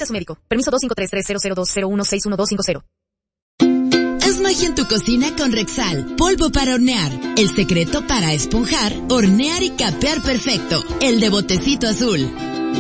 su médico. Permiso 2533002016150. Haz magia en tu cocina con Rexal, polvo para hornear. El secreto para esponjar, hornear y capear perfecto. El de botecito azul.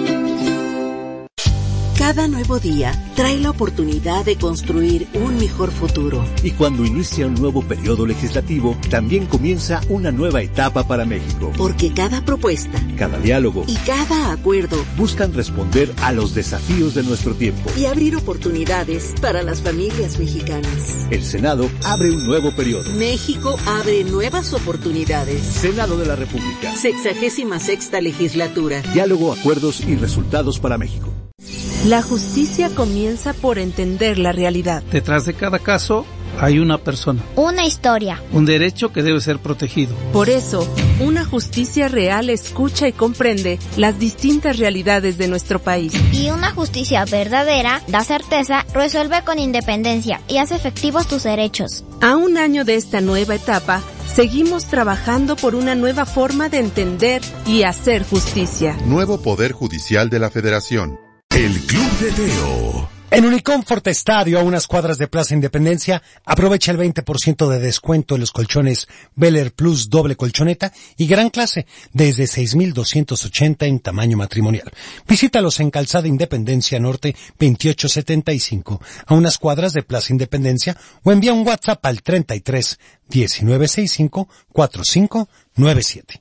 Cada nuevo día trae la oportunidad de construir un mejor futuro. Y cuando inicia un nuevo periodo legislativo, también comienza una nueva etapa para México. Porque cada propuesta, cada diálogo y cada acuerdo buscan responder a los desafíos de nuestro tiempo y abrir oportunidades para las familias mexicanas. El Senado abre un nuevo periodo. México abre nuevas oportunidades. Senado de la República. 66ª legislatura. Diálogo, acuerdos y resultados para México. La justicia comienza por entender la realidad. Detrás de cada caso hay una persona. Una historia. Un derecho que debe ser protegido. Por eso, una justicia real escucha y comprende las distintas realidades de nuestro país. Y una justicia verdadera da certeza, resuelve con independencia y hace efectivos tus derechos. A un año de esta nueva etapa, seguimos trabajando por una nueva forma de entender y hacer justicia. Nuevo Poder Judicial de la Federación. El Club de Teo. En Unicomfort Estadio, a unas cuadras de Plaza Independencia, aprovecha el 20% de descuento en los colchones Bel Air Plus doble colchoneta y gran clase, desde 6,280 en tamaño matrimonial. Visítalos en Calzada Independencia Norte 2875, a unas cuadras de Plaza Independencia, o envía un WhatsApp al 33 1965 4597.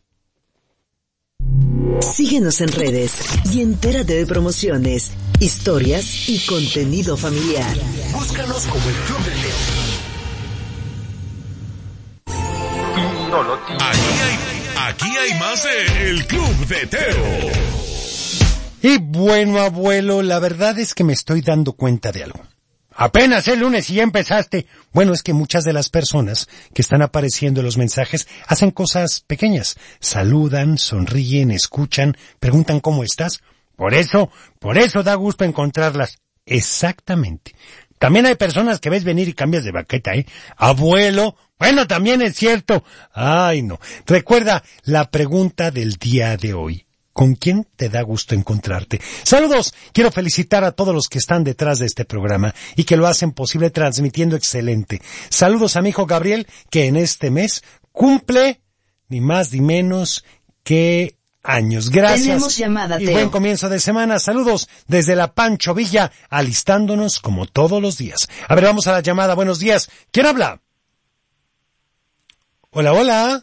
Síguenos en redes y entérate de promociones, historias y contenido familiar. Búscanos como el Club de Teo. Aquí hay más de El Club de Teo. Y bueno, abuelo, la verdad es que me estoy dando cuenta de algo. Apenas el lunes y ya empezaste. Bueno, es que muchas de las personas que están apareciendo en los mensajes hacen cosas pequeñas. Saludan, sonríen, escuchan, preguntan cómo estás. Por eso da gusto encontrarlas. Exactamente. También hay personas que ves venir y cambias de baqueta, Abuelo, bueno, también es cierto. Ay, no. Recuerda la pregunta del día de hoy. ¿Con quién te da gusto encontrarte? Saludos. Quiero felicitar a todos los que están detrás de este programa y que lo hacen posible transmitiendo excelente. Saludos a mi hijo Gabriel, que en este mes cumple ni más ni menos que años. Gracias. Tenemos llamada, y Teo. buen comienzo de semana. Saludos desde la Pancho Villa, alistándonos como todos los días. A ver, vamos a la llamada. Buenos días. ¿Quién habla? Hola, hola.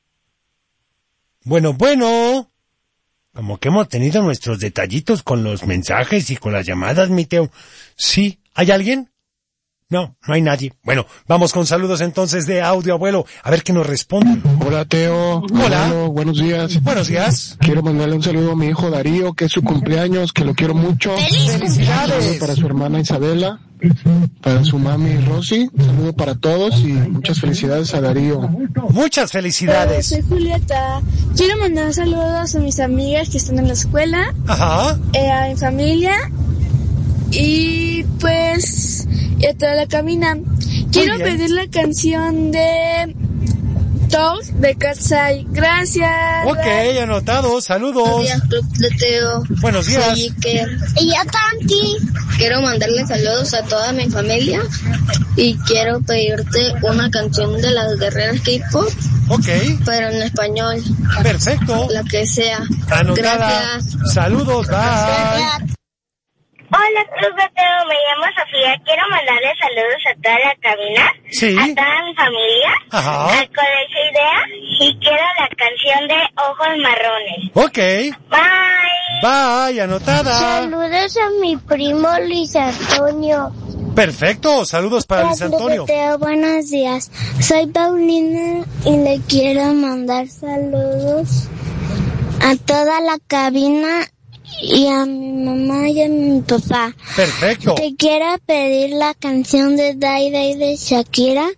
Bueno. Como que hemos tenido nuestros detallitos con los mensajes y con las llamadas, mi Teo. ¿Sí? ¿Hay alguien? No hay nadie. Bueno, vamos con saludos entonces de audio, abuelo. A ver qué nos responde. Hola, Teo. Hola. Abuelo, buenos días. Buenos días. Quiero mandarle un saludo a mi hijo Darío, que es su cumpleaños, que lo quiero mucho. ¡Felicidades! Para su hermana Isabela, para su mami Rosy. Un saludo para todos y muchas felicidades a Darío. Muchas felicidades. Soy Julieta. Quiero mandar saludos a mis amigas que están en la escuela. Ajá. A mi familia. Y pues, y a toda la cabina. Quiero pedir la canción de Toad de Katsai. Gracias. Ok, anotado. Saludos. Buenos días, Club de Teo. Buenos días. Soy Iker. Y yo Tanti. Quiero mandarle saludos a toda mi familia y quiero pedirte una canción de las guerreras K-pop. Ok. Pero en español. Perfecto. La que sea. Anotada. Gracias. Saludos. Bye. Gracias. Hola, Club de Teo, me llamo Sofía. Quiero mandarle saludos a toda la cabina, sí, a toda mi familia, ajá, al Colegio Idea, y quiero la canción de Ojos Marrones. Ok. Bye. Bye, anotada. Saludos a mi primo Luis Antonio. Perfecto, saludos para Luis Antonio. Club de Teo, buenos días. Soy Paulina y le quiero mandar saludos a toda la cabina y a mi mamá y a mi papá. Perfecto. Te quiero pedir la canción de Day Day de Shakira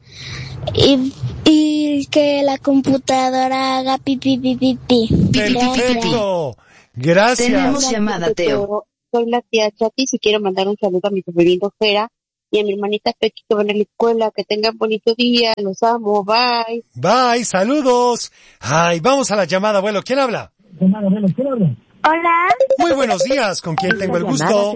y que la computadora haga pipi pipi pipi. Perfecto. Gracias. Tenemos llamada, Teo. Soy la tía Chatis y quiero mandar un saludo a mi sobrino Jera y a mi hermanita Pequi que van a la escuela. Que tengan bonito día. Los amo. Bye. Bye. Saludos. Ay, vamos a la llamada, abuelo. ¿Quién habla? Hola. Muy buenos días, ¿con quién tengo el gusto?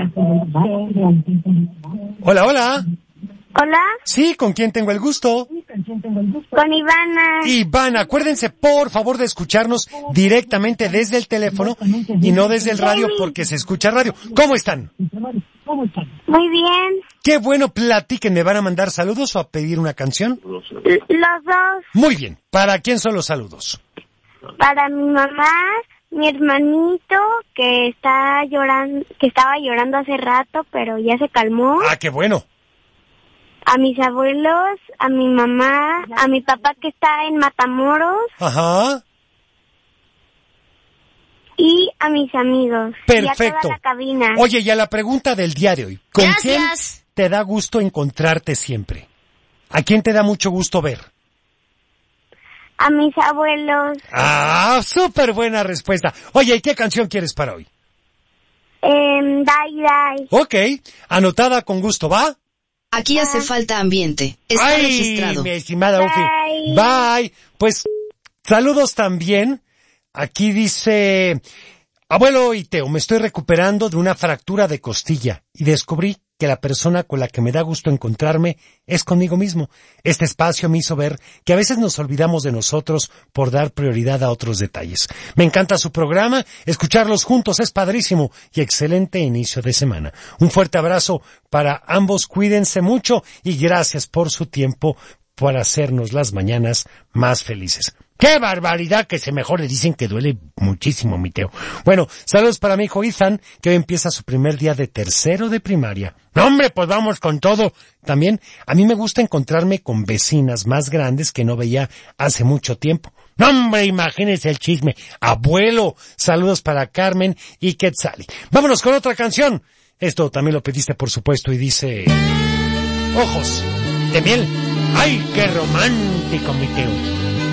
Hola, hola. Hola. Sí, ¿con quién tengo el gusto? Con Ivana. Ivana, acuérdense por favor de escucharnos directamente desde el teléfono y no desde el radio porque se escucha radio. ¿Cómo están? Muy bien. Qué bueno, platiquen. ¿Me van a mandar saludos o a pedir una canción? Los dos. Muy bien. ¿Para quién son los saludos? Para mi mamá, mi hermanito que estaba llorando hace rato, pero ya se calmó. Ah, qué bueno. A mis abuelos, a mi mamá, a mi papá que está en Matamoros. Ajá. Y a mis amigos. Perfecto. Y a toda la cabina. Oye, y a la pregunta del día de hoy. ¿Con Gracias. quién te da gusto encontrarte siempre? ¿A quién te da mucho gusto ver? A mis abuelos. Ah, súper buena respuesta. Oye, ¿y qué canción quieres para hoy? Dai. Ok, anotada con gusto, ¿va? Aquí hace falta ambiente. Está registrado. Mi estimada Ufi. Bye. Pues, saludos también. Aquí dice, abuelo y Teo, me estoy recuperando de una fractura de costilla y descubrí que la persona con la que me da gusto encontrarme es conmigo mismo. Este espacio me hizo ver que a veces nos olvidamos de nosotros por dar prioridad a otros detalles. Me encanta su programa, escucharlos juntos es padrísimo y excelente inicio de semana. Un fuerte abrazo para ambos, cuídense mucho y gracias por su tiempo para hacernos las mañanas más felices. ¡Qué barbaridad! Que se mejore, dicen que duele muchísimo, mi Teo. Bueno, saludos para mi hijo Ethan, que hoy empieza su primer día de tercero de primaria. ¡No, hombre, pues vamos con todo! También, a mí me gusta encontrarme con vecinas más grandes que no veía hace mucho tiempo. ¡No, hombre, imagínense el chisme! ¡Abuelo! Saludos para Carmen y Quetzali. Vámonos con otra canción. Esto también lo pediste, por supuesto, y dice... Ojos de miel. ¡Ay, qué romántico, mi Teo!